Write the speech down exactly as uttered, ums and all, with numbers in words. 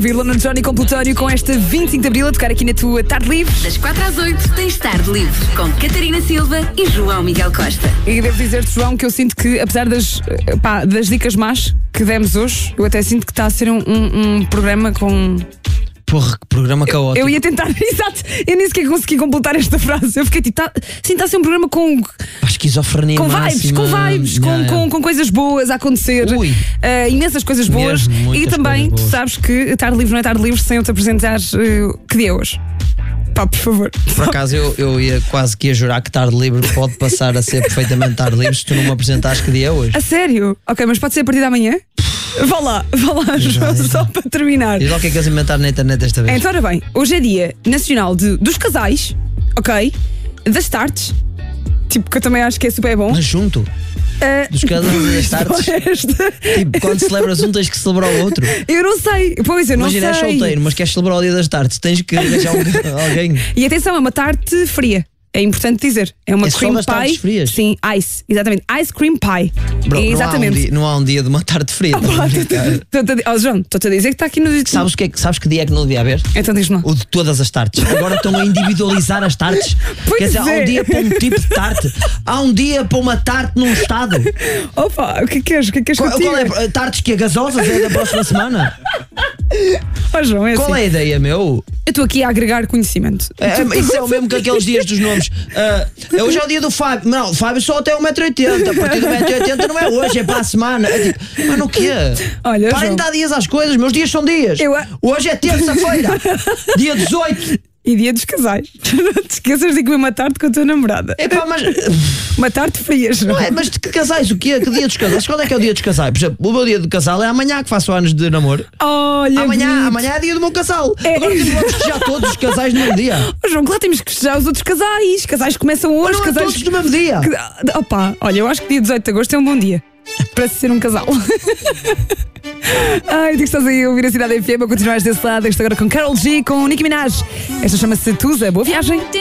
Vírgula no Johnny com Plutónio com esta vinte e cinco de Abril a tocar aqui na tua Tarde Livre. Das quatro às oito tens Tarde Livre com Catarina Silva e João Miguel Costa. E devo dizer-te, João, que eu sinto que, apesar das, pá, das dicas más que demos hoje, eu até sinto que está a ser um, um, um programa com... Porra, que programa caótico. Eu ia tentar, exato, eu nem sequer consegui completar esta frase. Eu fiquei tipo, tá, sim, está a ser um programa com... Pá, esquizofrenia Com vibes, máxima. com vibes, com, Yeah, com, yeah. com coisas boas a acontecer. Ui. Uh, imensas coisas boas. Mesmo, muitas E também, coisas tu boas. sabes que Tarde Livre não é Tarde Livre sem eu te apresentar uh, que dia é hoje. Pá, por favor. Por acaso eu, eu ia quase que ia jurar que Tarde Livre pode passar a ser perfeitamente Tarde Livre se tu não me apresentares que dia é hoje. A sério? Ok, mas pode ser a partir da manhã? Vá lá, vá lá, João, só para terminar. Diz lá o que é que eles inventaram na internet desta vez. Então, ora bem, hoje é dia nacional de, dos casais, ok? Das tartes, tipo, que eu também acho que é super bom. Mas junto, Uh, dos casais das tartes. esta- Tipo, quando celebras um tens que celebrar o outro. Eu não sei, pois eu não Imagina, és sei. solteiro, mas queres celebrar o dia das tartes, tens que arranjar um- alguém. E atenção, é uma tarte fria. É importante dizer. É uma É só cream das tartes pie. frias? Sim, ice. Exatamente. Ice cream pie. Bro, É, exatamente. Não há, um dia, não há um dia de uma tarde fria. estás a brincar? Tô-te a- oh, João, estou-te a dizer que está aqui no. Sabes, que é, que- sabes que dia é que não devia haver? Então diz-me lá. O de todas as tartes. Agora estão a individualizar as tartes. Pois Quer dizer, há é. um dia para um tipo de tarte. Há um dia para uma tarte num estado. Opa, o que é que queres? O que é que queres Qual, que eu qual diga? é? Tartes que a gasosas é da próxima semana? Oh, João, é Qual assim. é a ideia, meu? Eu estou aqui a agregar conhecimento. É, isso é o mesmo que aqueles dias dos nomes. Ah, é hoje é o dia do Fábio. Não, o Fábio só até um metro e oitenta. A partir do um metro e oitenta não é hoje, é para a semana. É tipo, mas no quê? Olha, Parem João. de dar dias às coisas, meus dias são dias. Eu a- Hoje é terça-feira, dia dezoito. E dia dos casais. Não te esqueças de comer uma tarte com a tua namorada. É pá, mas. Uma tarte fria, João. Não é, mas de que casais? O quê? Que dia dos casais? Quando é que é o dia dos casais? Por exemplo, o meu dia de casal é amanhã que faço anos de namoro. Olha, Amanhã, bonito. amanhã é dia do meu casal. É. Agora temos logo festejar todos os casais no mesmo dia. Oh, João, claro, temos que festejar os outros casais. Casais começam hoje, Mas não é casais. todos no mesmo dia. Que- Opa, olha, eu acho que dia dezoito de agosto é um bom dia para se ser um casal. Ai, tu que estás aí a ouvir a Cidade F M, a continuares desse lado. Isto agora com Karol G, com Nicki Minaj. Esta chama-se Tusa. Boa viagem.